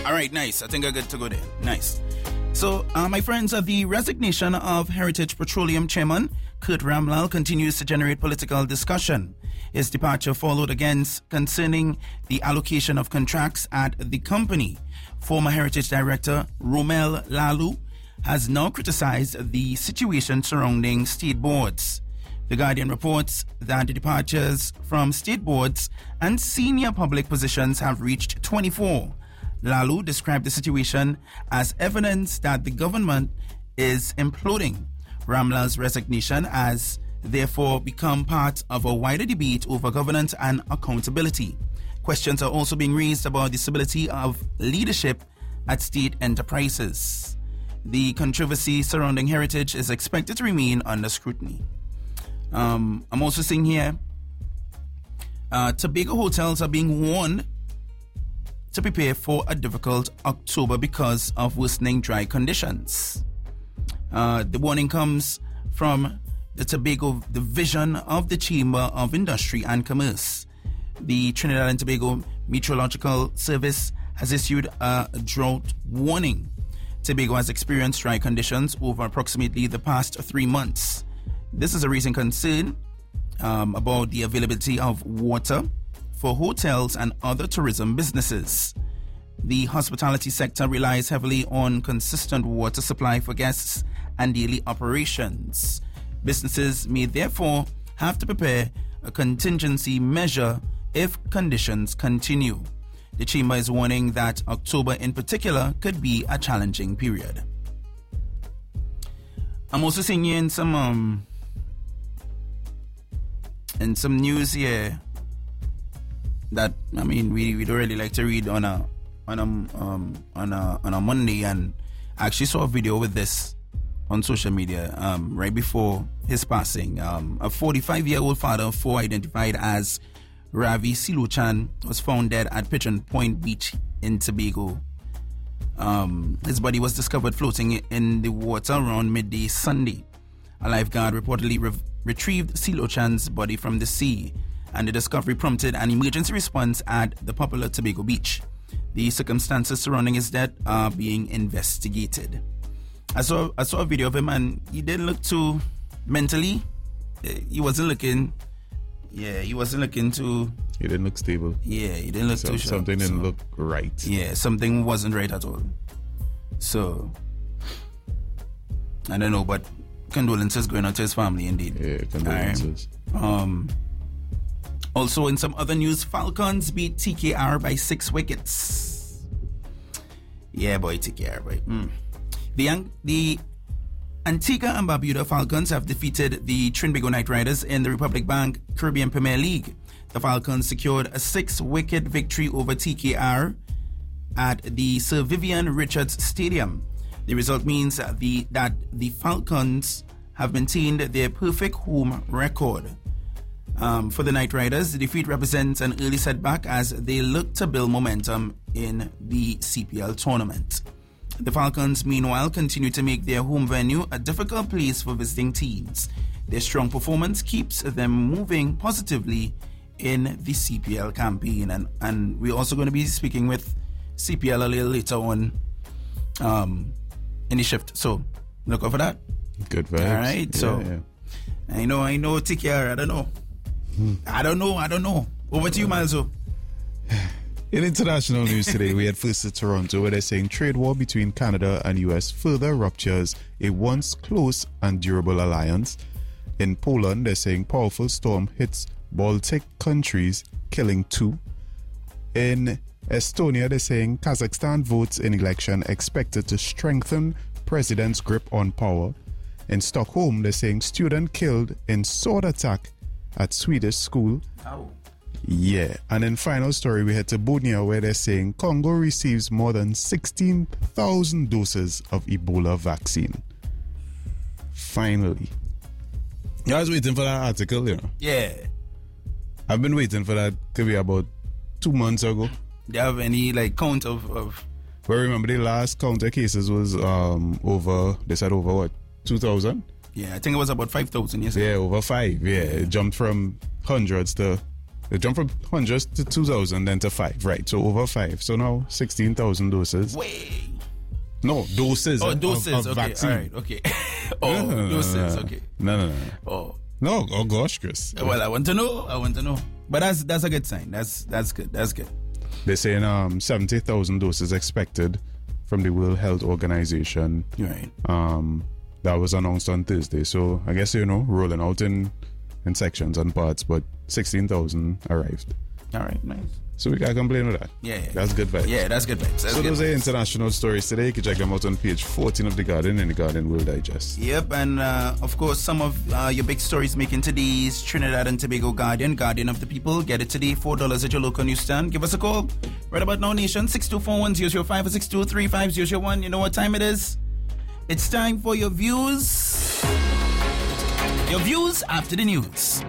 All right, nice. I think I'm good to go there. Nice. So, my friends, the resignation of Heritage Petroleum Chairman Kurt Ramlal continues to generate political discussion. His departure followed against concerning the allocation of contracts at the company. Former Heritage Director Romel Lalu has now criticized the situation surrounding state boards. The Guardian reports that the departures from state boards and senior public positions have reached 24. Lalu described the situation as evidence that the government is imploding. Ramlal's resignation has therefore become part of a wider debate over governance and accountability. Questions are also being raised about the stability of leadership at state enterprises. The controversy surrounding Heritage is expected to remain under scrutiny. I'm also seeing here, Tobago hotels are being warned to prepare for a difficult October because of worsening dry conditions. The warning comes from the Tobago Division of the Chamber of Industry and Commerce. The Trinidad and Tobago Meteorological Service has issued a drought warning. Tobago has experienced dry conditions over approximately the past 3 months. This is a recent concern about the availability of water for hotels and other tourism businesses. The hospitality sector relies heavily on consistent water supply for guests and daily operations. Businesses may therefore have to prepare a contingency measure if conditions continue. The Chamber is warning that October in particular could be a challenging period. I'm also seeing you in some news here that we don't really like to read on a Monday, and I actually saw a video with this on social media right before his passing. A 45-year-old father of 4 identified as Ravi Silochan was found dead at Pigeon Point Beach in Tobago. His body was discovered floating in the water around midday Sunday. A lifeguard reportedly retrieved Silochan's body from the sea, and the discovery prompted an emergency response at the popular Tobago beach. The circumstances surrounding his death are being investigated. I saw a video of him, and he didn't look too mentally. He wasn't looking too. He didn't look stable. Yeah, he didn't look too sure. Something didn't look right. Yeah, something wasn't right at all. So, I don't know, but condolences going out to his family indeed. Yeah, condolences. Also, in some other news, Falcons beat TKR by 6 wickets. Yeah, boy, TKR, boy. The Antigua and Barbuda Falcons have defeated the Trinbago Knight Riders in the Republic Bank Caribbean Premier League. The Falcons secured a 6-wicket victory over TKR at the Sir Vivian Richards Stadium. The result means that the Falcons have maintained their perfect home record. For the Knight Riders, the defeat represents an early setback as they look to build momentum in the CPL tournament. The Falcons, meanwhile, continue to make their home venue a difficult place for visiting teams. Their strong performance keeps them moving positively in the CPL campaign. And we're also going to be speaking with CPL a little later on in the shift. So, look out for that. Good vibes. All right, so I know TKR, I don't know. Over to you, Malzo. In international news today, we head first to Toronto, where they're saying trade war between Canada and US further ruptures a once close and durable alliance. In Poland, they're saying powerful storm hits Baltic countries, killing 2. In Estonia, they're saying Kazakhstan votes in election expected to strengthen president's grip on power. In Stockholm, they're saying student killed in sword attack at Swedish school. Oh. Yeah, and in final story, we head to Bunia, where they're saying Congo receives more than 16,000 doses of Ebola vaccine. Finally. Yeah, I was waiting for that article, Yeah. I've been waiting for that, could be about 2 months ago. Do you have any count of? Well, remember the last count of cases was over 2,000? Yeah, I think it was about 5,000 yesterday. Yeah, over 5. Yeah, it jumped from hundreds to They jumped from 100 to 2,000, then to 5, right? So over 5. So now 16,000 doses. Way. No, doses. Oh, doses. Of Okay, vaccine. all right, okay. Doses. Okay. No. Oh. No, oh gosh, Chris. Well, I want to know. But that's a good sign. That's good. That's good. They're saying 70,000 doses expected from the World Health Organization. Right. That was announced on Thursday. So I guess, rolling out in sections and parts, but 16,000 arrived. All right, nice. So we can't complain with that. Yeah. That's good vibes. Yeah, that's good vibes. So those are international stories today. You can check them out on page 14 of The Guardian and The Guardian World Digest. Yep, and of course, some of your big stories making today's Trinidad and Tobago Guardian of the People. Get it today, $4 at your local newsstand. Give us a call. Right about now, Nation, 6241005 or 6235001. You know what time it is? It's time for your views. Your views after the news.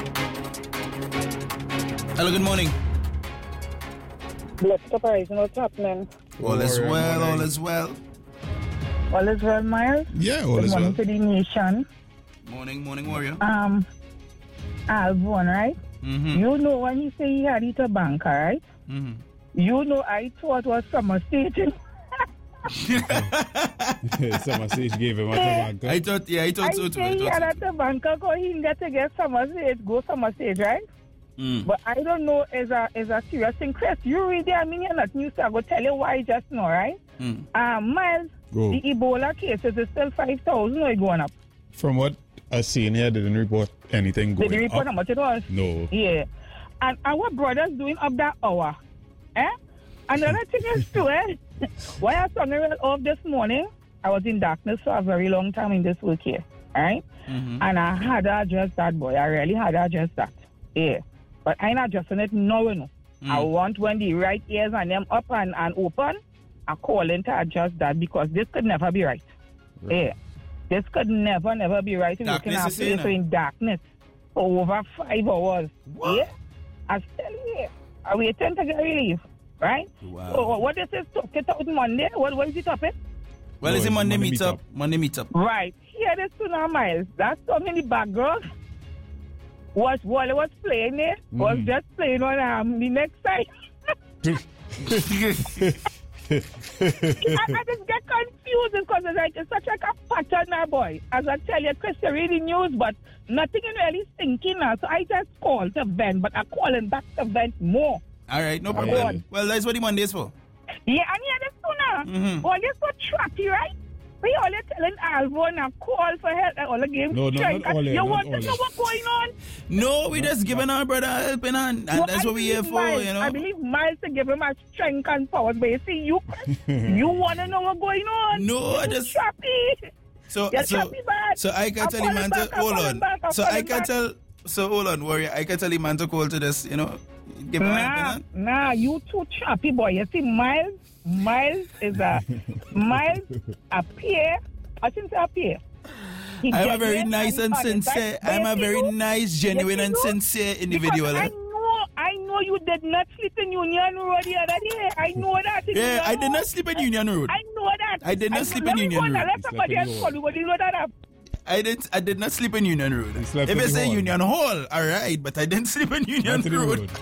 Hello, good morning. Blessed operation, what's happening? All is well, morning. all is well. All is well, Miles? Yeah, all Good is morning well. to the nation. Morning, warrior. Alvon, right? Mm-hmm. You know when you say he had it a banker, right? Mm-hmm. You know I thought was summer staging. Summer Stage gave him a tobacco. I thought so I too. say he had a tobacco because he get to get summer stage, right? But I don't know is a serious thing. Chris, you read it, I mean, you're not news, so I go tell you why just now, right? Miles, Go. the Ebola cases is still 5,000 or going up? From what I seen here, they didn't report anything going Did you report up. how much it was? No. Yeah. And our brothers doing up that hour. Another thing is too, why I saw me off this morning, I was in darkness for a very long time in this work here. Alright? And I had to adjust that, boy. I really had to adjust that. Yeah. But I ain't adjusting it now, I want when the right ears and them up and open, I call in to adjust that because this could never be right. Yeah. This could never be right. If you can have place in darkness for over 5 hours. What? Yeah. I tell you, I'm waiting to get relief. Right? Wow. So what this is talk it out Monday? What is the topic? Well, No, it's a it's Monday Monday meetup. Monday meetup. Right. Here this to now, Miles. That song in the background was while I was playing it, was just playing on the next side. I just get confused because it's such like a pattern now, boy. As I tell you, Chris, you read the news, but nothing is really sinking now. So I just called to vent, but I'm calling back to vent more. All right, no Come problem. on. Well, that's what the Monday is for. Yeah, and yeah, this too now. All this so trappy, right? We only telling Alvon and call for help all the game. No, not all you not want all to know what's going on? No, we just giving our brother a helping hand. And that's what we're here for, Miles, you know. I believe Miles to give him a strength and power. But you see, you want to know what's going on? No, I You just... trappy. So You're trappy, man. so I can I'll tell call him, him man, back, to... I'll Hold call on. him back, I'll So call I him can back. tell... So hold on, warrior. I can tell him, man, to call to this, you know. Give him a helping hand. Nah, you too trappy, boy. You see, Miles is a... Miles appear... I shouldn't say appear. He I'm a very genuine nice and honest, right? sincere. But I'm you a see very you- nice, genuine, and you? sincere individual. Because I know you did not sleep in Union Road the other day. I know that. Yeah, I did not sleep in Union Road. I know that. I did not sleep in Union Road. Let somebody else call you, but you know that. I did not sleep in Union Road. slept If in you the say hall. Union Hall, all right, but I didn't sleep in Union Not in the Road. road.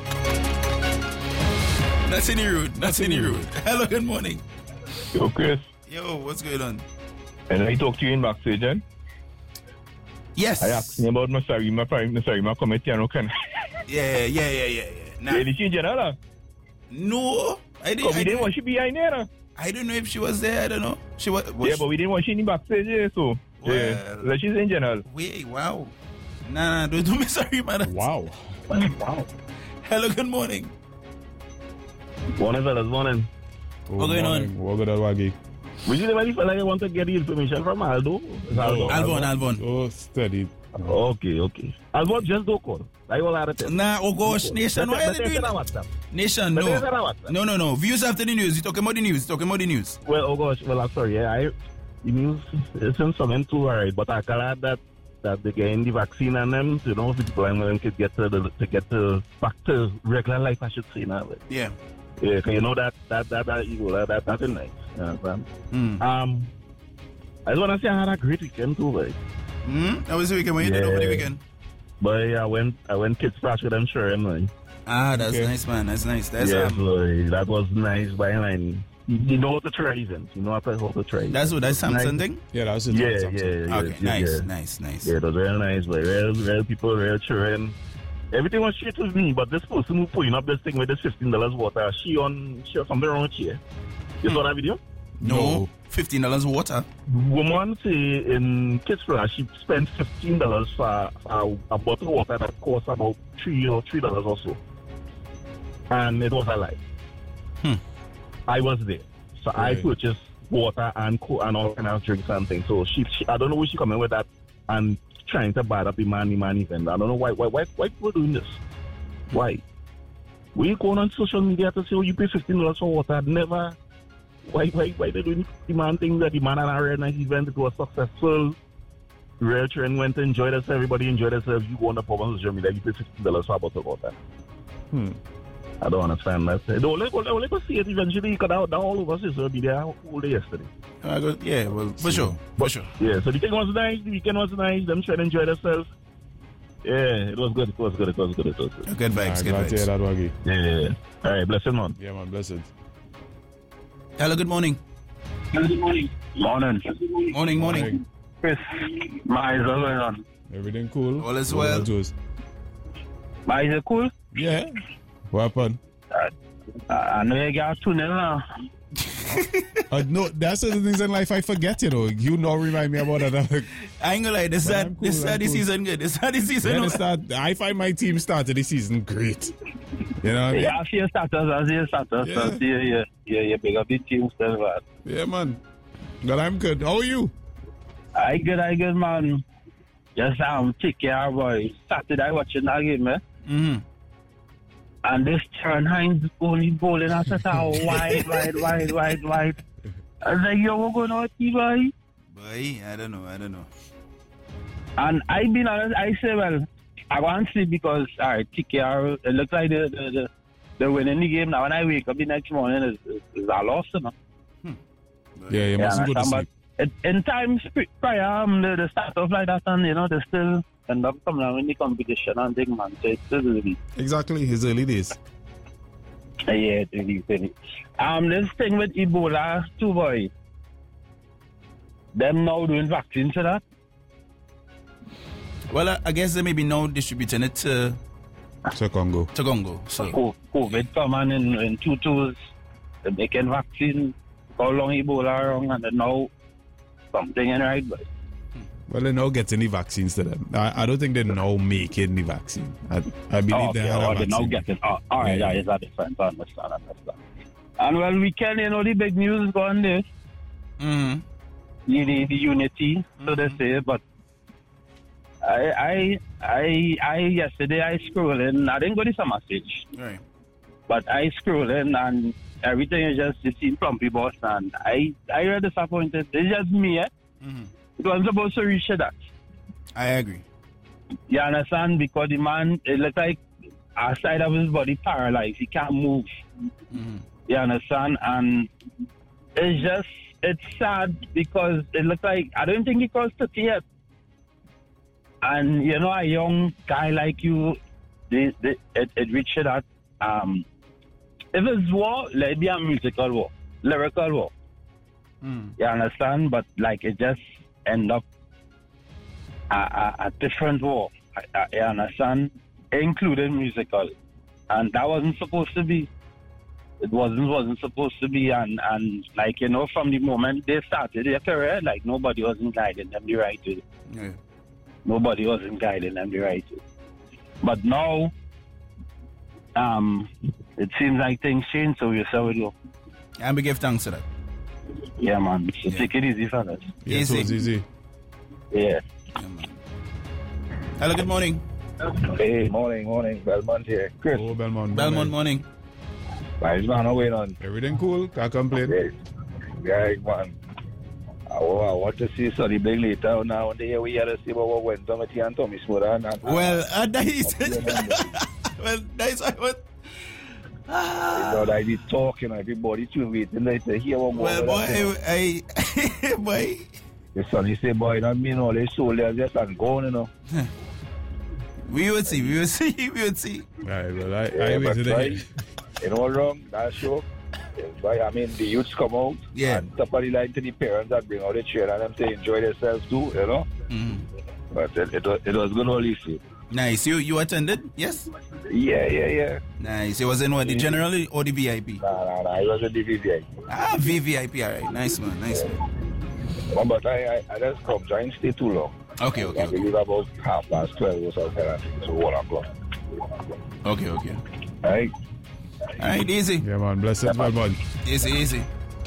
That's any road. That's any road. Hello, good morning. Yo, Chris, Yo, what's going on? and I talked to you in backstage, eh? Yes. I asked you about my committee, and okay. Yeah. Nah. Yeah, did she general? No, I Because we didn't didn't. want she behind there. I don't know if she was there. I don't know. She was. Yeah, but we didn't want she in the backstage, yeah, so. Yeah, Well. so she's in general. Wait, wow. Nah, don't do me sorry, man. Wow. Wow. Hello, good morning. Morning, fellas, morning. What's going on? What good Waggy? Would you really feel like I want to get the information from Aldo? Alvon. Oh, steady. Okay. Aldo, just don't call. I will add it. Nah, oh gosh, Nation, why are you doing that? Nation, no. Views after the news. You talking about the news. Well, oh gosh, well, I'm sorry. Yeah, the news isn't something too alright, but I can add that they're getting the vaccine and them, you know, people and them could get to back to regular life, I should say now. Yeah. Yeah, 'cause you know that that's nice. You know, I just want to say I had a great weekend too, like. That was the weekend. What you did over the weekend? But yeah, I went kids crash with them, sure, like. Ah, that's Okay. nice, man. That's nice. That's Yeah, so that was nice by line. You know how to try even. You know how to try. that's Samsung nice. thing. Yeah, that's it. Yeah, Samsung. yeah, Okay, yeah. nice. Yeah, it was real nice, but real people, real children. Everything was straight with me, but this person who putting up this thing with this $15 water, she on something wrong with here. You saw that video? No, $15 water. Woman say in Kidsflash she spent $15 for a bottle of water that costs about $3 or so, and it was a lie. I was there, so I Right. purchased water and all kind of drinks and things. So she I don't know where she coming with that and trying to bad up the man event. I don't know why people doing this. Why? We going on social media to say, oh, you pay $15 for water. Never. Why they doing the man thing that the man had a real nice event? It was successful. Real trend went to enjoy themselves. Everybody enjoyed themselves. You go on the pub on social media, you pay $15 for a bottle of water. I don't understand that. The only go see it eventually because that all over social media all day yesterday. Yeah, well, for sure. Yeah, so the thing was nice. The weekend was nice. Them trying to enjoy themselves. Yeah, it was good. It was good. Good vibes, good Glad to hear vibes. that, Waggy. Yeah. All right, blessed man. Yeah, man, blessed. Hello, good morning. Morning. Chris, my eyes are going on. Everything cool? All is What well. about yours? My eyes are cool. Yeah. What happened? I know you got 2-0 now. No, that's the things in life I forget, you know. You know, remind me about that. I ain't gonna lie, this But I'm is cool, the I'm cool. season good. This is the When season. it start, I find my team started the season great. You know what I mean? Yeah, I see your status. Yeah. Yeah, big up the team still, man. Yeah, man. But I'm good. How are you? I good, man. Just take care, boy. Saturday watching that game, man. Mm-hmm. And this turn Hines only bowling at such a wide. I was like, yo, what going on with you, boy? Boy, I don't know. And I been honest, I say, well, I want to sleep because, all right, TKR, it looks like they're winning the game. Now, when I wake up the next morning, it's a loss, you know. Yeah, you mustn't go to understand, sleep. but in times prior, the start off like that, and, you know, they still end up coming out in the competition and things, man. So it's still really, Exactly, his early days. yeah, it's really. This thing with Ebola, too, boy. Them now doing vaccines for that. Well, I guess they may be now distributing it to Congo. Congo. So COVID coming in 2 tours, they're making vaccine, how long Ebola around, and then now something in right, but Well, they're now getting the vaccines to them. I don't think they're now making the vaccine. I believe they have a they're now vaccine. getting, all right, Yeah. that is a difference, I understand. And well, weekend, you know, the big news is going there, mm-hmm. the unity, so they say, but I yesterday I scrolled in, I didn't go to some message, Right. but I scrolled in and everything is just, you see Plumpy Boss, and I read disappointed. It's just me, eh? Mm-hmm. It wasn't supposed to reach that. I agree. You understand? Because the man, it looked like a side of his body paralyzed. He can't move. Mm-hmm. You understand? And it's sad because it looked like, I don't think he crossed 30 yet. And, you know, a young guy like you, it reached that. If it's war, let it be a musical war, lyrical war. You understand? But, like, it just end up a different war. You understand? Including musical. And that wasn't supposed to be. It wasn't supposed to be. And like, you know, from the moment they started their career, like, nobody wasn't guiding them the right way. Yeah. Nobody wasn't guiding them the right way. But now, it seems like things change, so we saw it go. And we give thanks to that. Yeah, man. So Yeah. take it easy, fellas. Yeah, so Easy. it's easy. Yeah. Yeah, man. Hello, good morning. Hey, morning. Belmont here. Chris, Oh, Belmont. Morning. what's man going on? Everything cool? Can't complain. Yes. Yeah, man. I want to see Sonny Big later now. And the we had to see what went on with he and Tommy Smoother. Well, that is well, that's what. You know, I be talking, everybody tune waiting like to hear what Well, boy, I boy. The Sonny say, boy, not mean all his soldiers just and gone, you know. We would see. All right, well, I Yeah, but waited try, again. you know what wrong? That show. It's why, I mean, the youths come out Yeah. and top of the line to the parents that bring out the children and them to enjoy themselves too, you know. But it was good holy sleep. Nice. You attended? Yes. Yeah. Nice. It was in what, the general or the VIP? Nah, it was a DVVI. Ah, VVIP. All right. Nice man. But I just come, I didn't stay too long. Okay. I believe about 12:30 or something, so 1 o'clock. Okay. Right? All right, easy. Yeah, man. Blessings, well, man. Easy.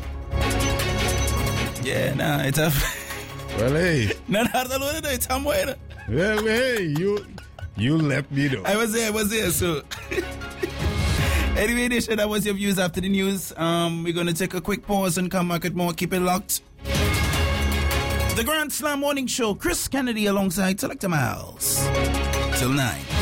Yeah, nah, it's a... Well, hey. No, it's somewhere. Well, hey, you left me though. I was there, so... Anyway, Nisha, that was your views after the news. We're going to take a quick pause and come back with more. Keep it locked. The Grand Slam Morning Show, Chris Kennedy alongside Selector Miles. Till 9.